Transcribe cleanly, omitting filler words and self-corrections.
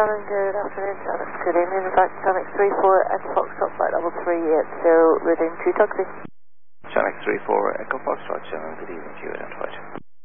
Shannon, good afternoon, Shannon. Good evening, in fact, Shannon 34 Echo Foxtrot flight level 38, so reading 2 taxi. Shannon 34 Echo Foxtrot, Shannon, good evening to you, identified.